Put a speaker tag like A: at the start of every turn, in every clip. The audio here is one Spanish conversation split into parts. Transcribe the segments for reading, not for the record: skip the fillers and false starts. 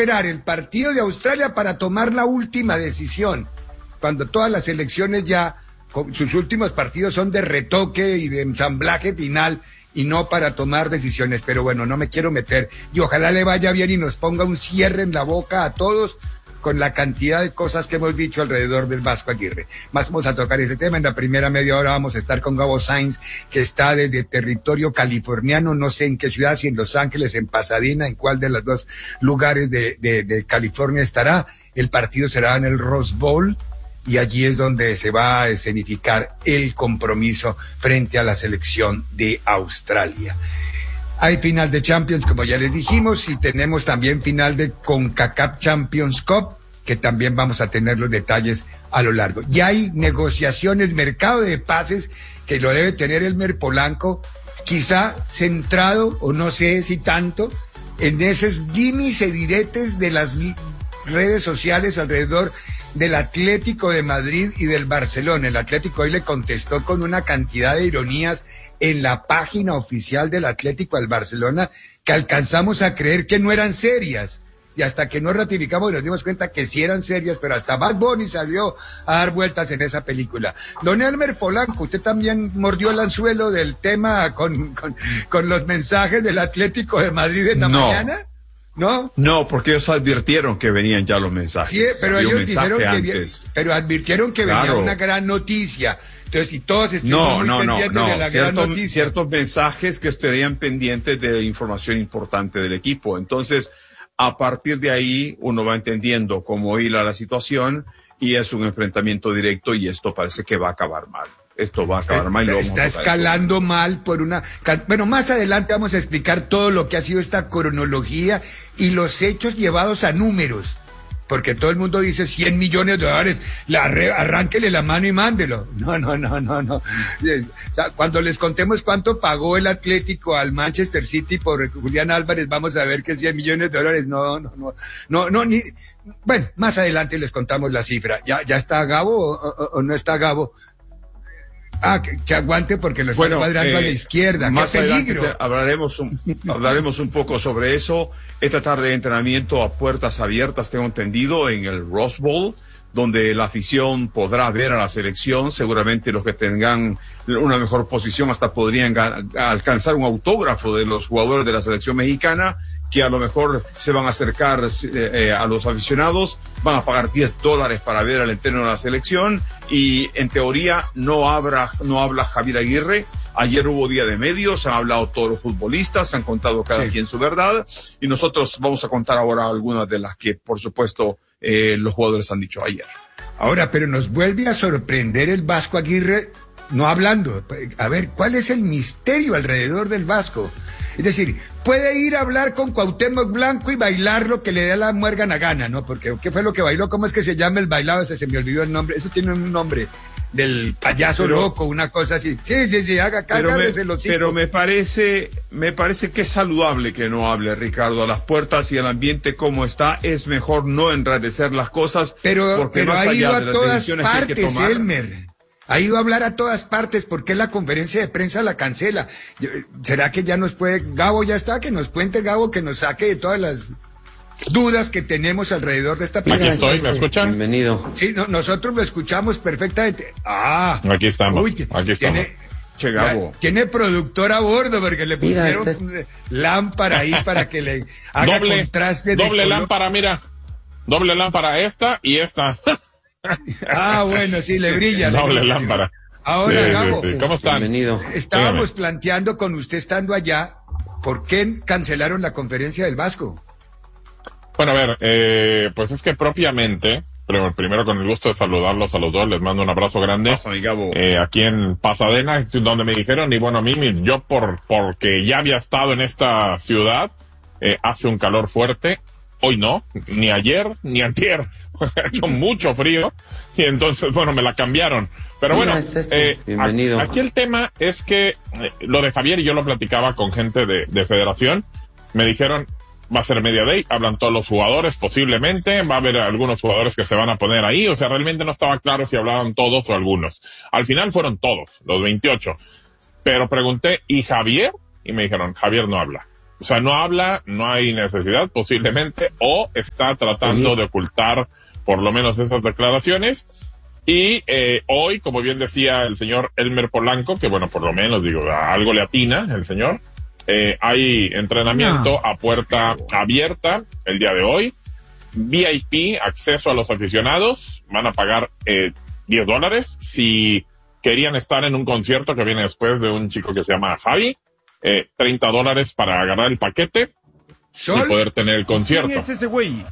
A: esperar el partido de Australia para tomar la última decisión, cuando todas las selecciones ya, sus últimos partidos son de retoque y de ensamblaje final, y no para tomar decisiones. Pero bueno, no me quiero meter, y ojalá le vaya bien y nos ponga un cierre en la boca a todos con la cantidad de cosas que hemos dicho alrededor del Vasco Aguirre. Más vamos a tocar ese tema. En la primera media hora vamos a estar con Gabo Sainz, que está desde territorio californiano, no sé en qué ciudad, si en Los Ángeles, en Pasadena, en cuál de los dos lugares de California estará. El partido será en el Rose Bowl, y allí es donde se va a escenificar el compromiso frente a la selección de Australia. Hay final de Champions, como ya les dijimos, y tenemos también final de CONCACAF Champions Cup, que también vamos a tener los detalles a lo largo. Y hay negociaciones, mercado de pases, que lo debe tener Elmer Polanco, quizá centrado, o no sé si tanto, en esos dimes y diretes de las redes sociales alrededor del Atlético de Madrid y del Barcelona. El Atlético hoy le contestó con una cantidad de ironías en la página oficial del Atlético al Barcelona, que alcanzamos a creer que no eran serias, y hasta que no ratificamos nos dimos cuenta que sí eran serias, pero hasta Bad Bunny salió a dar vueltas en esa película. Don Elmer Polanco, ¿usted también mordió el anzuelo del tema con los mensajes del Atlético de Madrid en la mañana? ¿No?
B: No, porque ellos advirtieron que venían ya los mensajes.
A: Sí, pero ellos dijeron pero advirtieron que venía una gran noticia. Entonces, y todos estuvimos muy pendientes de la gran noticia.
B: Ciertos mensajes que estarían pendientes de información importante del equipo. Entonces, a partir de ahí, uno va entendiendo cómo hila la situación, y es un enfrentamiento directo, y esto parece que va a acabar mal. Esto va a acabar mal.
A: Está escalando mal por una... Bueno, más adelante vamos a explicar todo lo que ha sido esta cronología y los hechos llevados a números. Porque todo el mundo dice $100 millones, arránquele la mano y mándelo. No. O sea, cuando les contemos cuánto pagó el Atlético al Manchester City por Julián Álvarez, vamos a ver que $100 millones. No, ni... Bueno, más adelante les contamos la cifra. ¿Ya está Gabo o no está Gabo? Que aguante, porque lo están cuadrando a la izquierda.
B: Más
A: ¡Qué peligro!
B: Hablaremos un poco sobre eso. Esta tarde de entrenamiento a puertas abiertas, tengo entendido, en el Rose Bowl, donde la afición podrá ver a la selección. Seguramente los que tengan una mejor posición hasta podrían alcanzar un autógrafo de los jugadores de la selección mexicana, que a lo mejor se van a acercar a los aficionados, van a pagar $10 para ver al entreno de la selección, y en teoría no habla Javier Aguirre. Ayer hubo día de medios, han hablado todos los futbolistas, han contado cada quien su verdad, y nosotros vamos a contar ahora algunas de las que, por supuesto, los jugadores han dicho ayer.
A: Ahora, pero nos vuelve a sorprender el Vasco Aguirre no hablando. A ver, ¿cuál es el misterio alrededor del Vasco? Es decir, puede ir a hablar con Cuauhtémoc Blanco y bailar lo que le dé la muérgana gana, ¿no? Porque, ¿qué fue lo que bailó? ¿Cómo es que se llama el bailado? Se me olvidó el nombre. Eso tiene un nombre, del payaso loco, una cosa así. Sí, haga cállese los hijos.
B: Pero me parece que es saludable que no hable, Ricardo. A las puertas y el ambiente como está, es mejor no enrarecer las cosas.
A: Pero ha ido a todas partes,
B: tomar,
A: Elmer. Ha ido a hablar a todas partes. ¿Por qué la conferencia de prensa la cancela? ¿Será que ya nos puede... Gabo ya está, que nos cuente, Gabo, que nos saque de todas las dudas que tenemos alrededor de esta
C: película? Aquí estoy, ¿me escuchan?
D: Bienvenido.
A: Sí, nosotros lo escuchamos perfectamente.
C: Aquí estamos, aquí estamos.
A: Tiene productor a bordo, porque le pusieron lámpara ahí para que le haga contraste.
C: Doble lámpara, mira. Doble lámpara, esta y esta.
A: Bueno, sí, le brilla.
C: Doble lámpara.
A: Ahora, Gabo,
C: ¿cómo están?
D: Bienvenido.
A: Estábamos planteando con usted estando allá, ¿por qué cancelaron la conferencia del Vasco?
C: Bueno, a ver, pues es que propiamente, pero primero con el gusto de saludarlos a los dos, les mando un abrazo grande. Aquí en Pasadena, donde me dijeron, y bueno, a mí, yo porque ya había estado en esta ciudad, hace un calor fuerte. Hoy no, ni ayer, ni antier. Ha hecho mucho frío, y entonces, bueno, me la cambiaron. Pero bueno,
D: bienvenido.
C: Aquí el tema es que lo de Javier, y yo lo platicaba con gente de federación, me dijeron, va a ser media day, hablan todos los jugadores posiblemente, va a haber algunos jugadores que se van a poner ahí, o sea, realmente no estaba claro si hablaban todos o algunos. Al final fueron todos, los 28. Pero pregunté, ¿y Javier? Y me dijeron, Javier no habla. O sea, no habla, no hay necesidad posiblemente, o está tratando de ocultar por lo menos esas declaraciones. Y hoy, como bien decía el señor Elmer Polanco, que bueno, por lo menos digo, algo le atina el señor, hay entrenamiento a puerta abierta el día de hoy, VIP, acceso a los aficionados, van a pagar $10. Si querían estar en un concierto que viene después de un chico que se llama Javi, $30 para agarrar el paquete y poder tener el concierto.
D: ¿Quién es ese güey?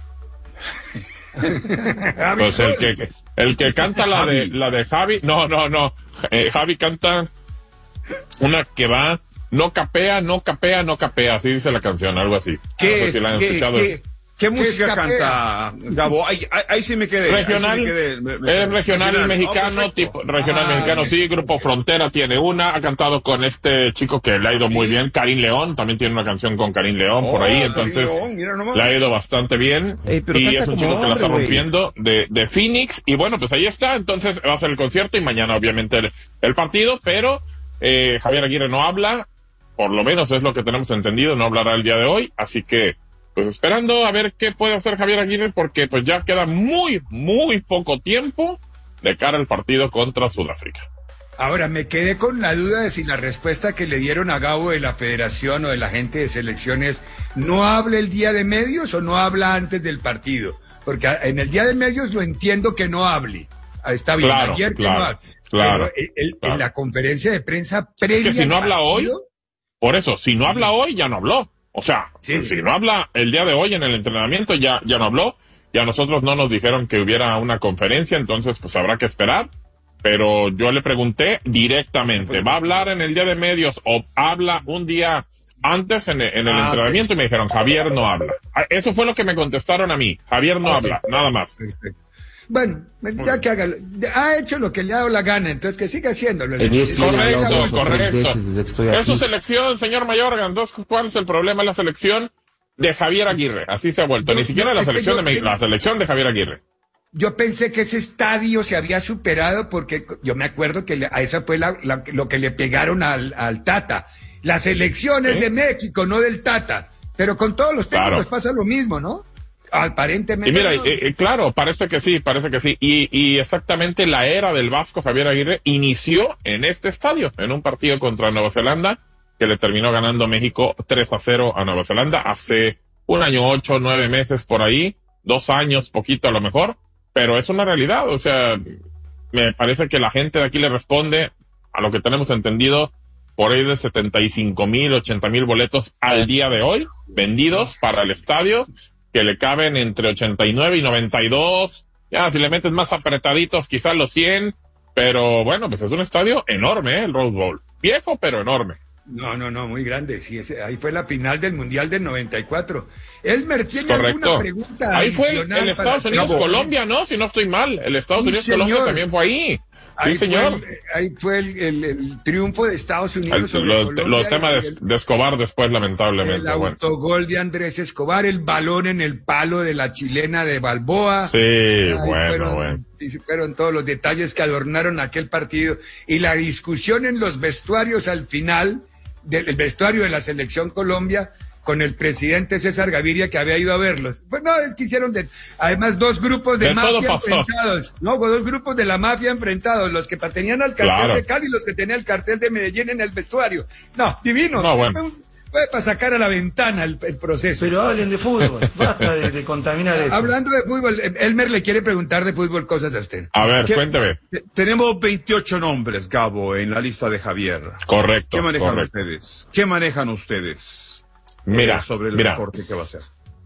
C: Pues el que canta la de Javi, no, Javi canta una que va, no capea, así dice la canción, algo así.
D: ¿Qué
C: si la han escuchado.
D: ¿Qué música canta Gabo? Ahí sí me quedé.
C: Regional, es regional mexicano, tipo regional mexicano, sí. Grupo Frontera tiene una, ha cantado con este chico que le ha ido muy bien, Karim León, también tiene una canción con Karim León por ahí, entonces le ha ido bastante bien. Y es un chico que la está rompiendo de Phoenix, y bueno, pues ahí está, entonces va a ser el concierto y mañana obviamente el partido, pero Javier Aguirre no habla, por lo menos es lo que tenemos entendido, no hablará el día de hoy, así que pues esperando a ver qué puede hacer Javier Aguirre, porque pues ya queda muy poco tiempo de cara al partido contra Sudáfrica.
A: Ahora, me quedé con la duda de si la respuesta que le dieron a Gabo de la federación o de la gente de selecciones no habla el día de medios o no habla antes del partido. Porque en el día de medios lo entiendo que no hable. Está bien,
C: claro,
A: ayer que
C: claro,
A: no hable.
C: Claro,
A: pero en la conferencia de prensa previa.
C: Es que si no habla
A: partido,
C: hoy, por eso, si no habla hoy, ya no habló. O sea, si no habla el día de hoy en el entrenamiento, ya no habló. Y a nosotros no nos dijeron que hubiera una conferencia, entonces pues habrá que esperar. Pero yo le pregunté directamente, ¿va a hablar en el día de medios o habla un día antes en el entrenamiento? Y me dijeron, Javier no habla. Eso fue lo que me contestaron a mí. Javier no habla, nada más.
A: Perfecto. Bueno, ya que haga, ha hecho lo que le ha dado la gana, entonces que siga haciéndolo.
C: Correcto. Es su selección, señor Mayorga. Entonces, ¿cuál es el problema? La selección de Javier Aguirre. Así se ha vuelto. Ni siquiera la selección de México, la selección de Javier Aguirre.
A: Yo pensé que ese estadio se había superado porque yo me acuerdo que a esa fue lo que le pegaron al Tata. Las elecciones de México, no del Tata. Pero con todos los técnicos pasa lo mismo, ¿no? Aparentemente.
C: Y mira, claro, parece que sí. Y exactamente la era del Vasco Javier Aguirre inició en este estadio, en un partido contra Nueva Zelanda, que le terminó ganando México 3-0 a Nueva Zelanda hace 1 año, 8, 9 meses por ahí, 2 años, poquito a lo mejor, pero es una realidad. O sea, me parece que la gente de aquí le responde a lo que tenemos entendido, por ahí de 75,000, 80,000 boletos al día de hoy, vendidos para el estadio, que le caben entre 89 y 92, ya si le metes más apretaditos quizás los 100, pero bueno, pues es un estadio enorme, el Rose Bowl, viejo pero enorme.
A: No, muy grande, sí, ahí fue la final del Mundial del 94. Elmer, ¿tiene alguna pregunta?
C: Ahí fue el Estados Unidos-Colombia, ¿no? Si no estoy mal, el Estados Unidos-Colombia también fue ahí. Sí, señor.
A: Ahí fue el triunfo de Estados Unidos sobre Colombia.
C: Los temas de Escobar después, lamentablemente.
A: El autogol de Andrés Escobar, el balón en el palo de la chilena de Balboa.
C: Sí, bueno.
A: Fueron todos los detalles que adornaron aquel partido. Y la discusión en los vestuarios al final, del vestuario de la Selección Colombia, con el presidente César Gaviria, que había ido a verlos. Pues no, es que hicieron además 2 grupos de mafia enfrentados. No, 2 grupos de la mafia enfrentados, los que tenían al cartel de Cali y los que tenían el cartel de Medellín en el vestuario. No, divino.
C: No, bueno.
A: Fue para sacar a la ventana el proceso.
E: Pero hablen de fútbol, basta de contaminar eso.
A: Hablando de fútbol, Elmer le quiere preguntar de fútbol cosas a usted.
C: A ver, cuénteme.
D: Tenemos 28 nombres, Gabo, en la lista de Javier.
C: Correcto.
D: ¿Qué manejan ustedes? ¿Qué manejan ustedes?
C: Mira,
D: sobre el deporte que va a ser.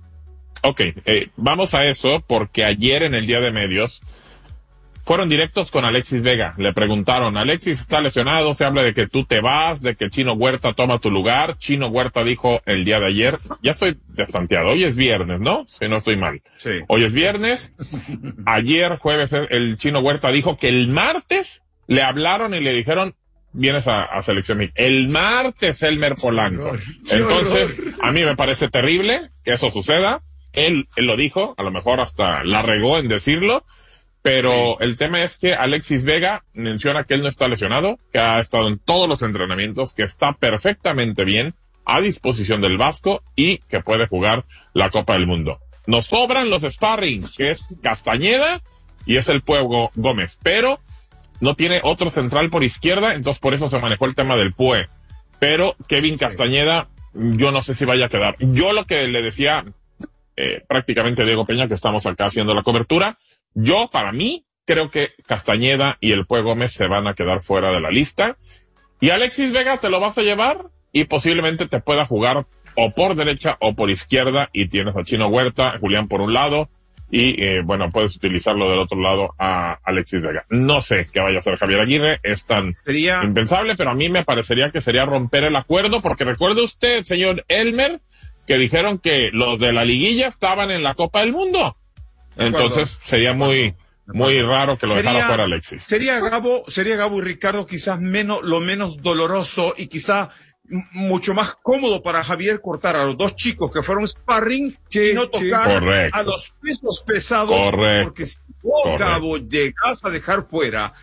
C: Ok, vamos a eso porque ayer en el día de medios fueron directos con Alexis Vega. Le preguntaron, Alexis está lesionado, se habla de que tú te vas, de que Chino Huerta toma tu lugar. Chino Huerta dijo el día de ayer, ya estoy destanteado, hoy es viernes, ¿no? Si no estoy mal.
D: Sí.
C: Hoy es viernes. Ayer, jueves, el Chino Huerta dijo que el martes le hablaron y le dijeron, vienes a selección. El martes, Elmer Polanco. Entonces, a mí me parece terrible que eso suceda. Él lo dijo, a lo mejor hasta la regó en decirlo, pero el tema es que Alexis Vega menciona que él no está lesionado, que ha estado en todos los entrenamientos, que está perfectamente bien, a disposición del Vasco y que puede jugar la Copa del Mundo. Nos sobran los sparring, que es Castañeda y es el Puego Gómez, pero no tiene otro central por izquierda, entonces por eso se manejó el tema del Pue. Pero Kevin Castañeda, yo no sé si vaya a quedar. Yo lo que le decía prácticamente a Diego Peña, que estamos acá haciendo la cobertura, yo para mí creo que Castañeda y el Pue Gómez se van a quedar fuera de la lista. Y Alexis Vega te lo vas a llevar y posiblemente te pueda jugar o por derecha o por izquierda, y tienes a Chino Huerta, Julián por un lado, y bueno, puedes utilizarlo del otro lado a Alexis Vega. No sé qué vaya a hacer Javier Aguirre, es tan impensable, pero a mí me parecería que sería romper el acuerdo, porque recuerde usted, señor Elmer, que dijeron que los de la liguilla estaban en la Copa del Mundo. Entonces sería muy raro que lo dejara fuera Alexis.
B: Sería Gabo y Ricardo quizás lo menos doloroso y quizás mucho más cómodo para Javier cortar a los dos chicos que fueron sparring y no tocar a los pesos pesados. Porque si vos, Gabo, dejas a dejar fuera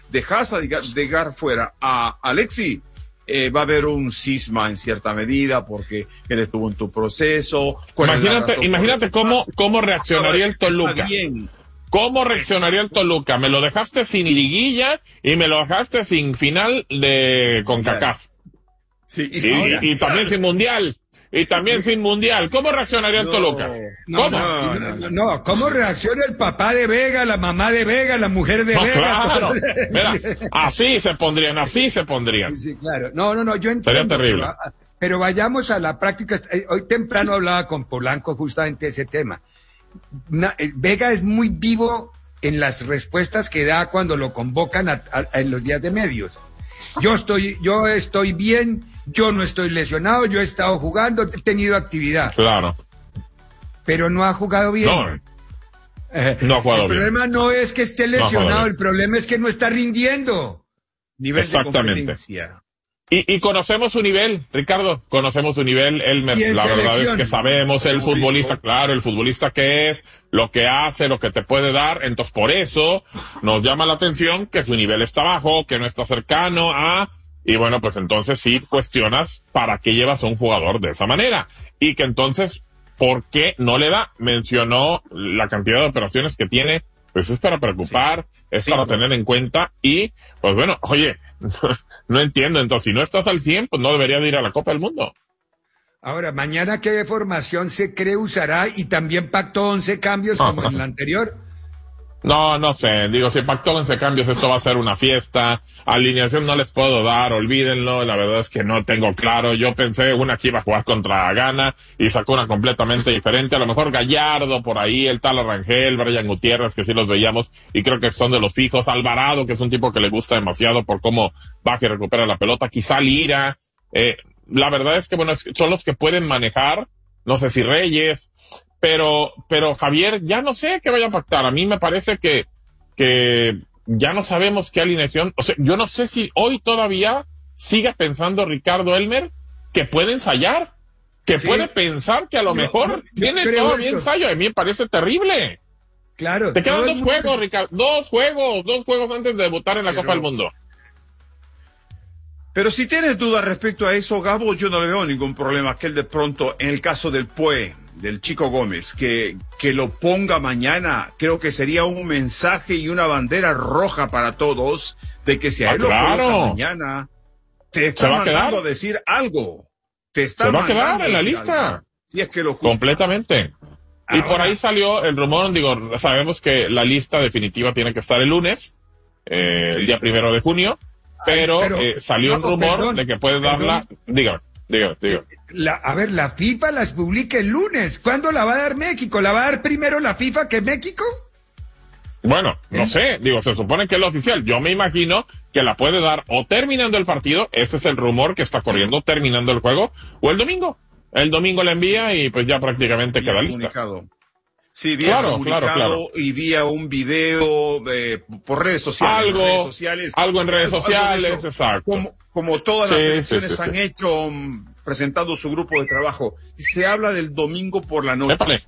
B: a Alexis, va a haber un cisma en cierta medida porque él estuvo en tu proceso.
C: Imagínate cómo reaccionaría el Toluca. ¿Cómo reaccionaría el Toluca? Me lo dejaste sin liguilla y me lo dejaste sin final de CONCACAF.
B: Sí,
C: y también sin mundial. Y también sin mundial. ¿Cómo reaccionaría el Toluca?
A: No, ¿cómo reacciona el papá de Vega, la mamá de Vega, la mujer de Vega?
C: Claro. Mira, así se pondrían.
A: Sí, claro. No, yo entiendo.
C: Sería terrible.
A: Pero vayamos a la práctica. Hoy temprano hablaba con Polanco justamente de ese tema. Vega es muy vivo en las respuestas que da cuando lo convocan en los días de medios. Yo estoy bien, yo no estoy lesionado, yo he estado jugando, he tenido actividad.
C: Claro.
A: Pero no ha jugado bien.
C: No ha jugado bien.
A: El problema no es que esté lesionado, el problema es que no está rindiendo.
C: Exactamente. Y conocemos su nivel, Ricardo, Elmer, la verdad es que sabemos el futbolista que es, lo que hace, lo que te puede dar, entonces por eso nos llama la atención que su nivel está bajo, que no está cercano y bueno, pues entonces sí cuestionas para qué llevas a un jugador de esa manera, y que entonces, ¿por qué no le da? Mencionó la cantidad de operaciones que tiene, pues es para preocupar, para tener en cuenta, y pues bueno, oye, no entiendo, entonces si no estás al 100, pues no debería de ir a la Copa del Mundo.
A: Ahora, mañana qué formación se cree usará, y también pactó 11 cambios como en la anterior.
C: No sé, si pactó 11 cambios, esto va a ser una fiesta, alineación no les puedo dar, olvídenlo, la verdad es que no tengo claro, yo pensé una que iba a jugar contra Ghana y sacó una completamente diferente, a lo mejor Gallardo por ahí, el tal Arrangel, Brian Gutiérrez, que sí los veíamos y creo que son de los fijos, Alvarado, que es un tipo que le gusta demasiado por cómo baja y recupera la pelota, quizá Lira, la verdad es que bueno, son los que pueden manejar, no sé si Reyes, pero Javier, ya no sé qué vaya a pactar. A mí me parece que ya no sabemos qué alineación, o sea, yo no sé si hoy todavía siga pensando Ricardo Elmer que puede ensayar, que puede pensar que a lo mejor tiene todavía ensayo. A mí me parece terrible.
A: Claro.
C: Te quedan 2 juegos, Ricardo, 2 juegos antes de debutar en la Copa del Mundo.
B: Pero si tienes dudas respecto a eso, Gabo, yo no le veo ningún problema que él de pronto, en el caso del Pue, del Chico Gómez, que lo ponga mañana, creo que sería un mensaje y una bandera roja para todos de que si a él lo coloca mañana, te está mandando a decir algo.
C: Se va a quedar en la lista.
B: Si es que lo
C: completamente. Y por ahí salió el rumor, sabemos que la lista definitiva tiene que estar el lunes, el día 1 de junio, pero salió un rumor de que puede darla, Diga.
A: La FIFA las publica el lunes. ¿Cuándo la va a dar México? ¿La va a dar primero la FIFA que México?
C: Bueno, no sé, se supone que es lo oficial. Yo me imagino que la puede dar o terminando el partido, ese es el rumor que está corriendo, terminando el juego, o el domingo. El domingo la envía y pues ya prácticamente queda lista.
B: Sí, vi un comunicado y vi un video por redes sociales.
C: Algo en redes sociales, exacto.
B: Como todas las selecciones han hecho, presentando su grupo de trabajo. Y se habla del domingo por la noche.
C: Épale.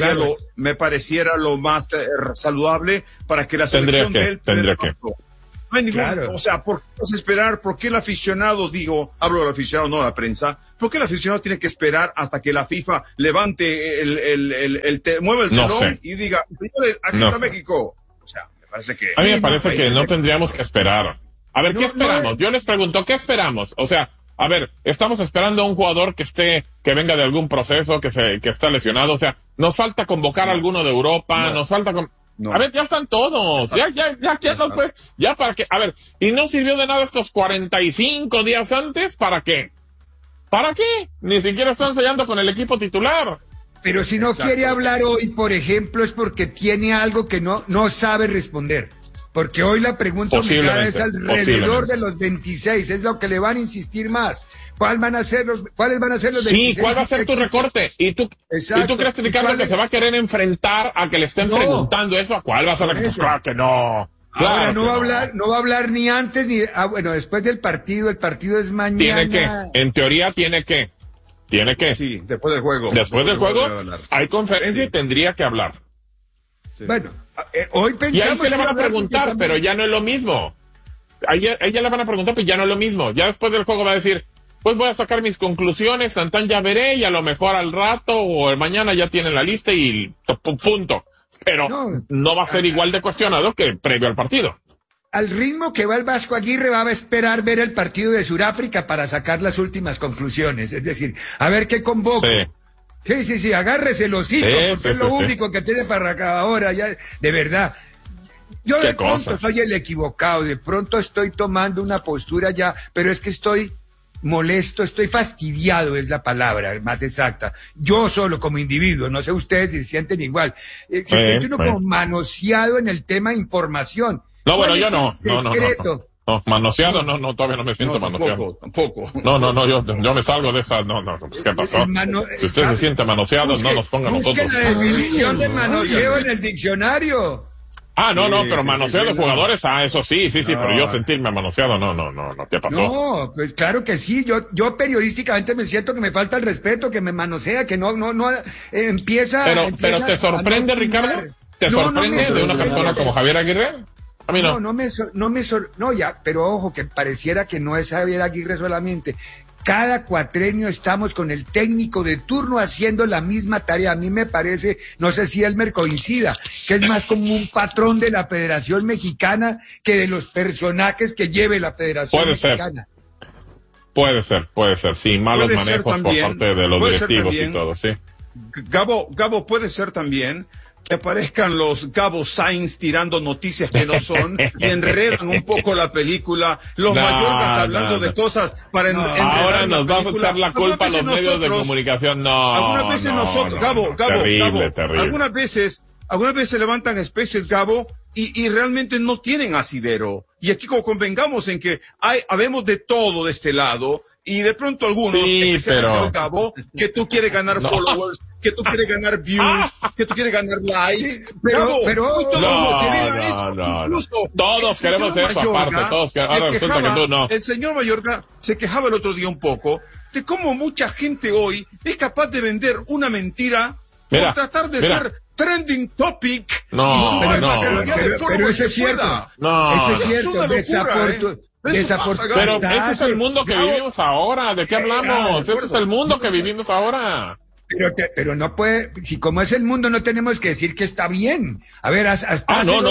B: Me pareciera lo más saludable para que la selección de él No hay ningún,
A: Claro.
B: o sea, ¿por qué vas a esperar? ¿Por qué el aficionado, hablo del aficionado, no de la prensa, ¿por qué el aficionado tiene que esperar hasta que la FIFA levante mueva el telón
C: sé.
B: y diga, señores, aquí
C: No
B: está
C: sé.
B: México? O sea, me parece que...
C: A mí me parece que no tendríamos que esperar. A ver, ¿qué esperamos? Yo les pregunto, ¿qué esperamos? O sea, a ver, estamos esperando a un jugador que venga de algún proceso, que está lesionado. O sea, nos falta convocar a alguno de Europa, nos falta... A ver, ya están todos. Ya para qué. A ver, y no sirvió de nada estos 45 días antes, ¿para qué? ¿Para qué? Ni siquiera están ensayando con el equipo titular.
A: Pero si no quiere hablar hoy, por ejemplo, es porque tiene algo que no sabe responder. Porque hoy la pregunta obligada es alrededor de los 26, es lo que le van a insistir más. ¿Cuáles van a ser los 26?
C: Sí, ¿cuál va a ser tu recorte? ¿Y tú crees, Ricardo, que se va a querer enfrentar a que le estén preguntando eso? ¿A cuál va a ser la recorte? Claro que no.
A: Ahora no va a hablar ni antes ni... bueno, después del partido, el partido es mañana.
C: En teoría tiene que.
B: Sí, después del juego.
C: Después del juego hay conferencia y tendría que hablar.
B: Sí.
A: Bueno, hoy pensamos...
C: Y ahí se le van a preguntar, pero ya no es lo mismo. A ella le van a preguntar, pero ya no es lo mismo. Ya después del juego va a decir, pues voy a sacar mis conclusiones, Santán ya veré, y a lo mejor al rato o mañana ya tienen la lista y punto. Pero no va a ser igual de cuestionado que previo al partido.
A: Al ritmo que va el Vasco Aguirre, va a esperar ver el partido de Sudáfrica para sacar las últimas conclusiones. Es decir, a ver qué convoco. Sí, agárrese el hocico, porque es lo único que tiene para acá ahora, ya, de verdad. Yo de pronto soy el equivocado, de pronto estoy tomando una postura ya, pero es que estoy molesto, estoy fastidiado, es la palabra más exacta. Yo solo como individuo, no sé ustedes si se sienten igual. Se siente uno como manoseado en el tema información.
C: No, bueno, yo no. No, manoseado, no, todavía no me siento manoseado.
B: Tampoco.
C: No, yo me salgo de esa, pues, ¿qué pasó? Si usted se siente manoseado, no nos ponga nosotros.
A: Busque la definición de manoseo en el diccionario.
C: Pero manoseo de jugadores, eso sí, pero yo sentirme manoseado, no, ¿qué pasó?
A: No, pues claro que sí, yo periodísticamente me siento que me falta el respeto, que me manosea, que no, empieza...
C: Pero ¿te sorprende, Ricardo? ¿Te sorprende de una persona como Javier Aguirre? A mí no.
A: Pero ojo, que pareciera que no es Javier Aguirre solamente. Cada cuatrenio estamos con el técnico de turno haciendo la misma tarea. A mí me parece, no sé si Elmer coincida, que es más como un patrón de la Federación Mexicana que de los personajes que lleve la Federación Mexicana.
C: Puede ser, sí, malos manejos por parte de los directivos y todo, sí.
B: Gabo, puede ser también que aparezcan los Gabo Sainz tirando noticias que no son y enredan un poco la película, los Mayorgas hablando de cosas para enredar
C: ahora nos vas a echar la culpa a los medios de comunicación.
B: Algunas veces nosotros, Gabo,
C: terrible.
B: algunas veces se levantan especies, Gabo, y realmente no tienen asidero. Y aquí como convengamos en que habemos de todo de este lado, y de pronto algunos, Gabo, que tú quieres ganar followers, que tú quieres ganar views, que tú quieres ganar likes.
C: Todos queremos eso, aparte, ahora resulta que tú no.
B: El señor Mayorga se quejaba el otro día un poco de cómo mucha gente hoy es capaz de vender una mentira por tratar de ser trending topic.
A: Pero eso es cierto. Eso es cierto.
C: Pero ese es el mundo que vivimos ahora. ¿De qué hablamos? Ese es el mundo que vivimos ahora.
A: Pero no puede, si como es el mundo no tenemos que decir que está bien. A ver, hasta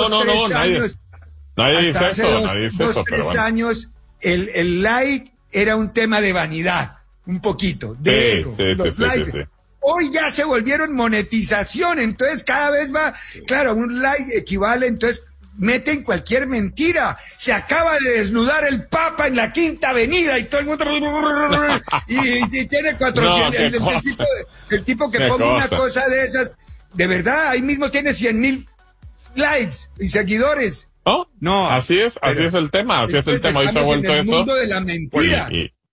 C: nadie dice eso, pero bueno.
A: años el like era un tema de vanidad, un poquito, de ego, los likes. Sí. Hoy ya se volvieron monetización, entonces cada vez va, claro, un like equivale, entonces meten cualquier mentira. Se acaba de desnudar el Papa en la Quinta Avenida y todo el mundo y tiene 400. El tipo que ponga una cosa de esas, de verdad, ahí mismo tiene 100,000 likes y seguidores.
C: No, así es el tema, Hoy se ha vuelto eso.
A: Mundo de la mentira.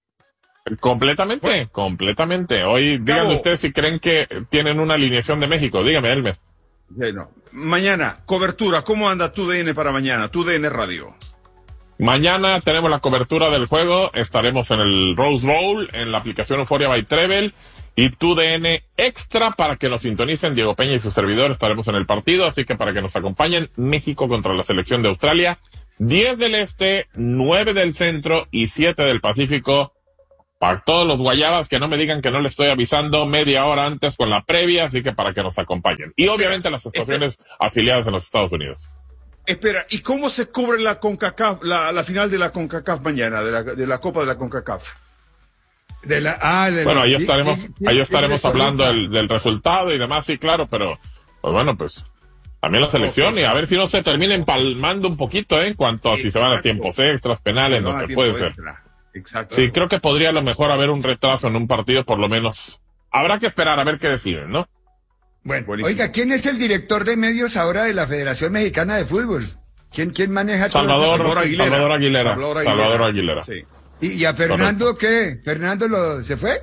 C: Completamente. Hoy, díganme ustedes si creen que tienen una alineación de México. Dígame, Elmer.
B: Bueno, mañana, cobertura, ¿cómo anda TUDN para mañana? TUDN Radio.
C: Mañana tenemos la cobertura del juego, estaremos en el Rose Bowl, en la aplicación Euphoria by Treble, y TUDN Extra para que nos sintonicen. Diego Peña y su servidor estaremos en el partido, así que para que nos acompañen, México contra la selección de Australia, 10 del este, 9 del centro y 7 del Pacífico. Para todos los guayabas que no me digan que no les estoy avisando media hora antes con la previa, así que para que nos acompañen. Y obviamente las estaciones afiliadas en los Estados Unidos.
B: Espera, ¿y cómo se cubre la CONCACAF, la final de la CONCACAF mañana, de la Copa de la CONCACAF?
C: Bueno, ahí estaremos hablando del resultado y demás, sí, claro, pero pues bueno, pues también la selección y a ver si no se termina empalmando un poquito, en cuanto a si se van a tiempos extras, penales, no se puede ser.
B: Exacto.
C: Sí, creo que podría a lo mejor haber un retraso en un partido, por lo menos. Habrá que esperar a ver qué deciden, ¿no?
A: Bueno, buenísimo. Oiga, ¿quién es el director de medios ahora de la Federación Mexicana de Fútbol? ¿Quién maneja todo eso?
C: Salvador Aguilera.
B: Sí.
A: ¿Y a Fernando qué? ¿Fernando se fue?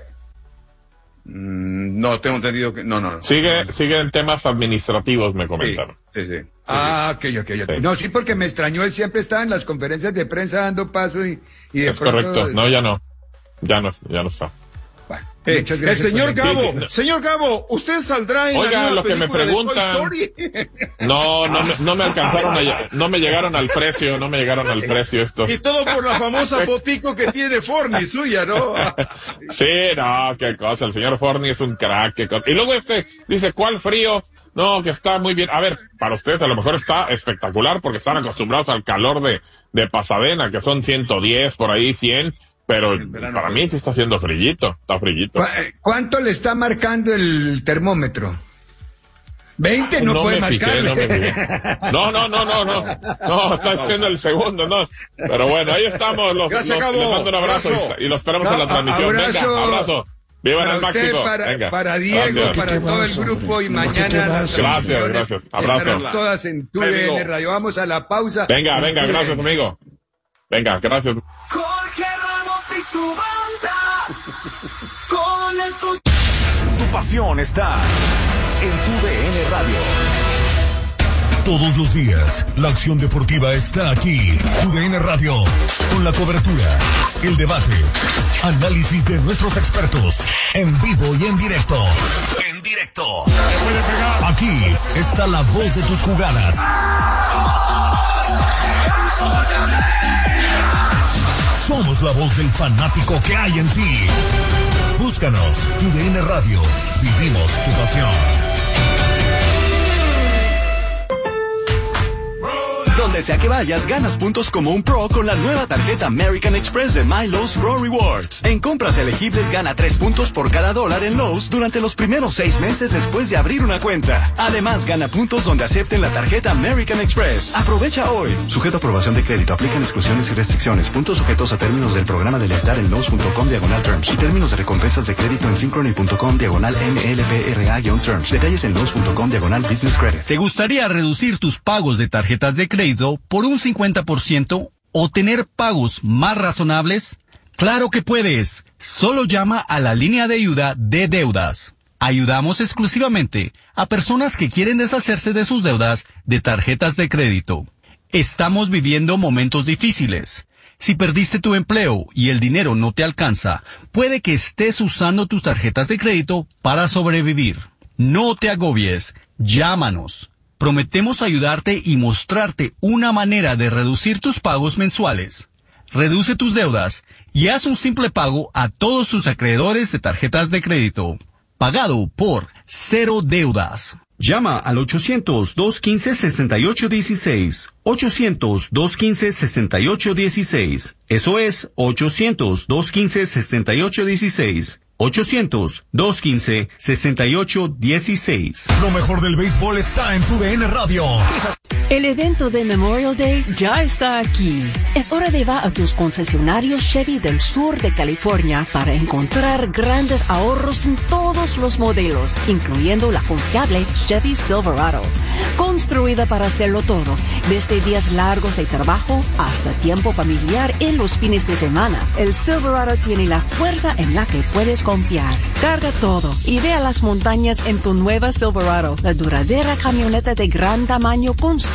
B: No, tengo entendido que... No.
C: Sigue en temas administrativos, me comentaron.
B: Sí.
A: Ok. Sí. No, sí, porque me extrañó, él siempre estaba en las conferencias de prensa dando paso y de
C: es pronto... correcto, no, ya no está.
A: Bueno,
B: el señor Gabo, señor Gabo, ¿usted saldrá en
C: Oiga,
B: la
C: lo que me preguntan, no me alcanzaron no me llegaron al precio estos.
B: Y todo por la famosa fotico que tiene Forni suya, ¿no?
C: Sí, no, qué cosa, el señor Forni es un crack, qué cosa. Y luego dice, ¿cuál frío? No, que está muy bien. A ver, para ustedes a lo mejor está espectacular porque están acostumbrados al calor de Pasadena, que son 110, por ahí 100, pero para mí sí está haciendo frillito, está frillito.
A: ¿Cuánto le está marcando el termómetro? 20 no puede marcarle.
C: No, está haciendo el segundo, no. Pero bueno, ahí estamos, les mando un abrazo. Y los esperamos en la transmisión. Venga, abrazo. ¡Viva en el máximo!
A: Para Diego, gracias. Para todo el grupo y mañana las
C: gracias. Abrazo.
A: Todas en TUDN Radio. Vamos a la pausa.
C: Venga, gracias, amigo. Venga, gracias.
F: Jorge Ramos y su banda. Con
G: tu pasión está en TUDN Radio.
H: Todos los días, la acción deportiva está aquí. TUDN Radio, con la cobertura, el debate, análisis de nuestros expertos, en vivo y en directo. Aquí está la voz de tus jugadas. Somos la voz del fanático que hay en ti. Búscanos, TUDN Radio. Vivimos tu pasión.
G: Donde sea que vayas, ganas puntos como un pro con la nueva tarjeta American Express de My Lowe's Pro Rewards. En compras elegibles gana 3 puntos por cada $1 en Lowe's durante los primeros 6 meses después de abrir una cuenta. Además, gana puntos donde acepten la tarjeta American Express. Aprovecha hoy. Sujeto a aprobación de crédito. Aplican exclusiones y restricciones. Puntos sujetos a términos del programa de lealtad en Lowe's.com/terms y términos de recompensas de crédito en Synchrony.com/MLPRA-terms. Detalles en Lowe's.com/business credit.
I: ¿Te gustaría reducir tus pagos de tarjetas de crédito por un 50% o tener pagos más razonables? ¡Claro que puedes! Solo llama a la línea de ayuda de deudas. Ayudamos exclusivamente a personas que quieren deshacerse de sus deudas de tarjetas de crédito. Estamos viviendo momentos difíciles. Si perdiste tu empleo y el dinero no te alcanza, puede que estés usando tus tarjetas de crédito para sobrevivir. No te agobies. Llámanos. Prometemos ayudarte y mostrarte una manera de reducir tus pagos mensuales. Reduce tus deudas y haz un simple pago a todos tus acreedores de tarjetas de crédito. Pagado por Cero Deudas. Llama al 800-215-6816. 800-215-6816. Eso es 800-215-6816. 800-215-6816.
H: Lo mejor del béisbol está en TUDN Radio.
J: El evento de Memorial Day ya está aquí. Es hora de ir a tus concesionarios Chevy del sur de California para encontrar grandes ahorros en todos los modelos, incluyendo la confiable Chevy Silverado. Construida para hacerlo todo, desde días largos de trabajo hasta tiempo familiar en los fines de semana. El Silverado tiene la fuerza en la que puedes confiar. Carga todo y ve a las montañas en tu nueva Silverado, la duradera camioneta de gran tamaño construida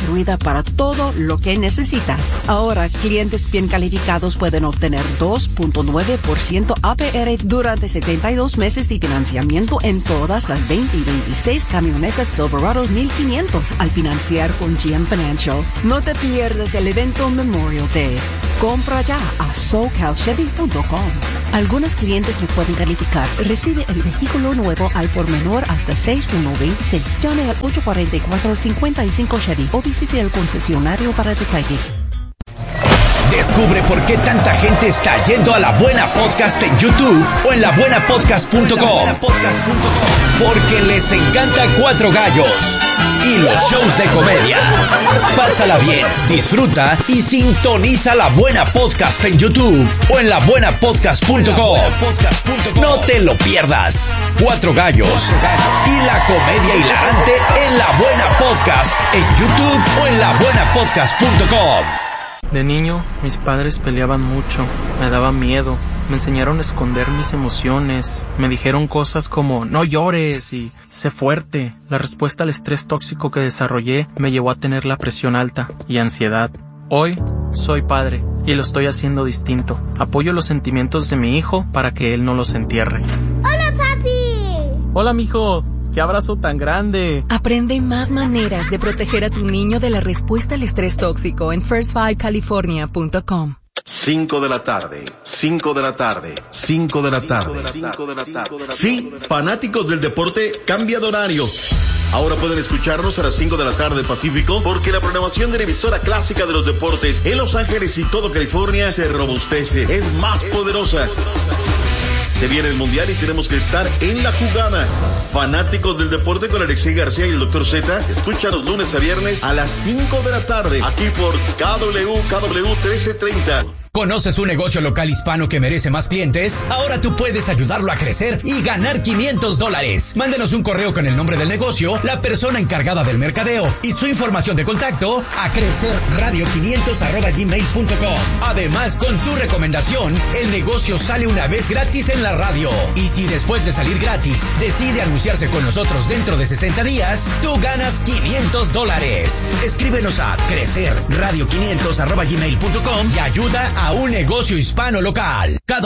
J: construida para todo lo que necesitas. Ahora, clientes bien calificados pueden obtener 2.9% APR durante 72 meses de financiamiento en todas las 20 y 26 camionetas Silverado 1500 al financiar con GM Financial. No te pierdas el evento Memorial Day. Compra ya a SoCalChevy.com. Algunos clientes no pueden calificar. Recibe el vehículo nuevo al por menor hasta 6126. Llame al 844-55 Chevy o visite el concesionario para detalles.
K: Descubre por qué tanta gente está yendo a La Buena Podcast en YouTube o en labuenapodcast.com. Porque les encanta Cuatro Gallos y los shows de comedia. Pásala bien, disfruta y sintoniza La Buena Podcast en YouTube o en labuenapodcast.com. No te lo pierdas. Cuatro Gallos y la comedia hilarante en La Buena Podcast en YouTube o en labuenapodcast.com.
L: De niño, mis padres peleaban mucho, me daba miedo, me enseñaron a esconder mis emociones, me dijeron cosas como no llores y sé fuerte. La respuesta al estrés tóxico que desarrollé me llevó a tener la presión alta y ansiedad. Hoy soy padre y lo estoy haciendo distinto. Apoyo los sentimientos de mi hijo para que él no los entierre.
M: ¡Hola, papi!
L: Hola, mijo. ¡Qué abrazo tan grande!
N: Aprende más maneras de proteger a tu niño de la respuesta al estrés tóxico en first5california.com.
O: 5 de la tarde. Sí, fanáticos del deporte, cambia de horario. Ahora pueden escucharnos a las 5 de la tarde Pacífico, porque la programación de la emisora clásica de los deportes en Los Ángeles y todo California se robustece, es más poderosa. Se viene el Mundial y tenemos que estar en la jugada. Fanáticos del deporte con Alexei García y el Dr. Z, escúchanos lunes a viernes a las 5 de la tarde, aquí por KW 1330.
K: ¿Conoces un negocio local hispano que merece más clientes? Ahora tú puedes ayudarlo a crecer y ganar $500. Mándenos un correo con el nombre del negocio, la persona encargada del mercadeo y su información de contacto a crecerradio500@gmail.com. Además, con tu recomendación, el negocio sale una vez gratis en la radio. Y si después de salir gratis decide anunciarse con nosotros dentro de 60 días, tú ganas $500. Escríbenos a crecerradio500@gmail.com y ayuda a un negocio hispano local.